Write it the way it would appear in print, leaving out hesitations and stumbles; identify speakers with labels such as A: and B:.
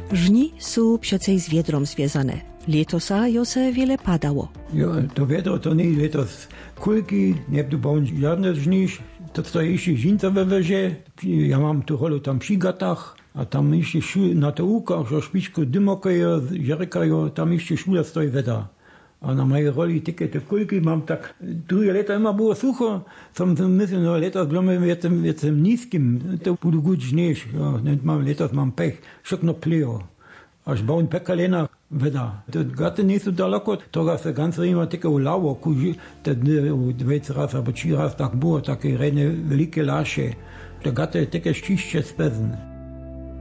A: Żni są przecież z wiedrom związane. Letosa jo se wiele padało.
B: Jo, to wiedro to nie letos kulki, nie tu bądź żadne żnisz. To stoi jeszcze żinca we wezie. Ja mam tu rolu tam przy gatach, a tam jeszcze na te łukach, że szpiczku dymokajo, żerekajo, tam jeszcze szula stoi weda. A na mojej roli takie te kulki mam tak, drugie lata immer było sucho, sam myślę, no letos byłem jestem niskim, to budu gut żnisz, ja, mam letos mam pech, szokno pleo. Aż bauen pekalena weda. To gaty nie są daleko, to se ganz rima takie ulało, kuži, te 20 raz, albo 3 raz tak było, takie rene velike laše. To gaty takie szczyście spezne.